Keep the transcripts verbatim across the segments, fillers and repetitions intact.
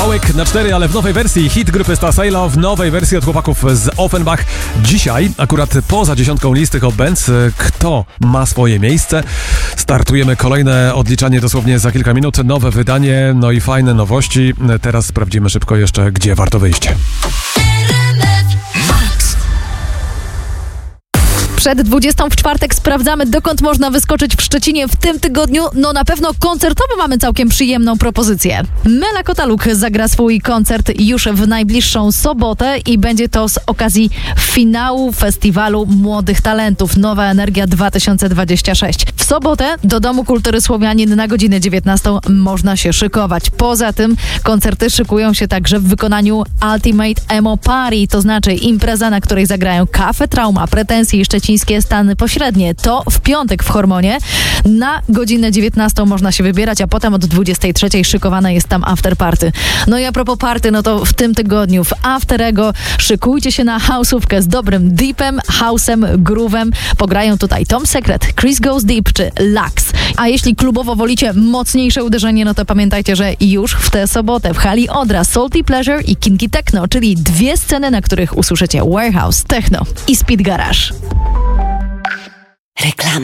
Poniedziałek na cztery, ale w nowej wersji. Hit grupy Stasejlo w nowej wersji od chłopaków z Offenbach. Dzisiaj, akurat poza dziesiątką listy Hot Bands, kto ma swoje miejsce? Startujemy kolejne odliczanie dosłownie za kilka minut. Nowe wydanie, no i fajne nowości. Teraz sprawdzimy szybko jeszcze, gdzie warto wyjść. Przed dwudziestą w czwartek sprawdzamy, dokąd można wyskoczyć w Szczecinie w tym tygodniu. No na pewno koncertowo mamy całkiem przyjemną propozycję. Mela Kotaluk zagra swój koncert już w najbliższą sobotę i będzie to z okazji finału Festiwalu Młodych Talentów Nowa Energia dwa tysiące dwudziesty szósty. W sobotę do Domu Kultury Słowianin na godzinę dziewiętnastą można się szykować. Poza tym koncerty szykują się także w wykonaniu Ultimate Emo Party, to znaczy impreza, na której zagrają Cafe Trauma, Pretensje i Szczecińskie Stany Pośrednie. To w piątek w Hormonie. Na godzinę dziewiętnastą można się wybierać, a potem od dwudziestej trzeciej szykowane jest tam afterparty. No i a propos party, no to w tym tygodniu w Afterego szykujcie się na house'ówkę z dobrym deepem, house'em, groove'em. Pograją tutaj Tom Secret, Chris Goes Deep czy Lux. A jeśli klubowo wolicie mocniejsze uderzenie, no to pamiętajcie, że już w tę sobotę w hali Odra Salty Pleasure i Kinky Techno, czyli dwie sceny, na których usłyszycie Warehouse, Techno i Speed Garage. Reklama.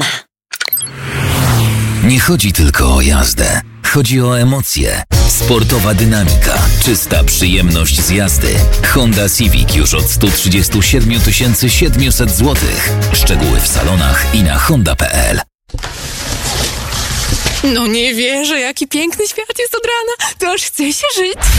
Nie chodzi tylko o jazdę. Chodzi o emocje. Sportowa dynamika, czysta przyjemność z jazdy. Honda Civic już od sto trzydzieści siedem tysięcy siedemset złotych. Szczegóły w salonach i na honda kropka p l. No nie wierzę, jaki piękny świat jest od rana. To aż chce się żyć.